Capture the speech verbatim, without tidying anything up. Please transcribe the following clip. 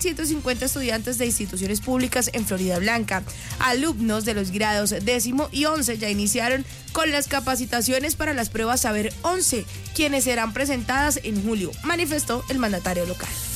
mil ciento cincuenta estudiantes de instituciones públicas en Florida Blanca. Alumnos de los grados décimo y once ya iniciaron con las capacitaciones para las pruebas Saber once, quienes serán presentadas en julio, manifestó el mandatario local.